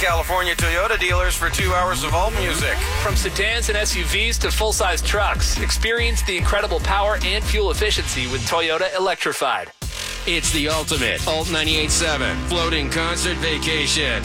California Toyota dealers for 2 hours of alt music. From sedans and SUVs to full-size trucks, experience the incredible power and fuel efficiency with Toyota Electrified. It's the ultimate Alt 98.7 floating concert vacation.